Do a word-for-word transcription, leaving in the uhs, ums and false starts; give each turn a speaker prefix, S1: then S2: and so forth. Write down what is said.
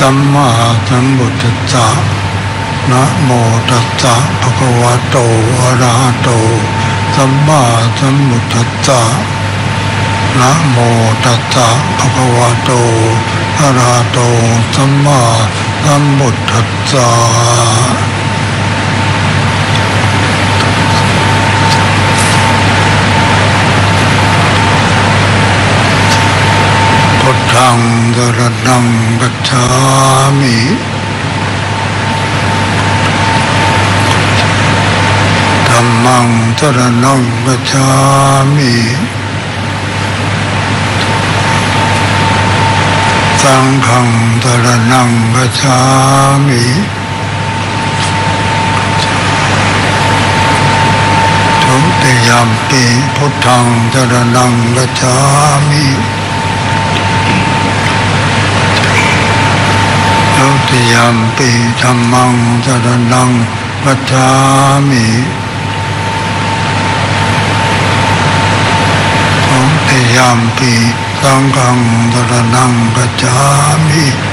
S1: สัมมาสัมพุทธัสสะนะโมตัสสะภะคะวะโตอะระหะโตสัมมาสัมพุทธัสสะนะโมตัสสะภะคะวะโตอะระหะโตสัมมาสัมพุทธัสสะพุทธังสรณังคัจฉามิธัมมังสรณังคัจฉามิสังฆังสรณังคัจฉามิทุติยัมปิพุทธังสรณังคัจฉามิทุติยัมปิธัมมังสรณังคัจฉามิทุติยัมปิสังฆังสรณังคัจฉามิ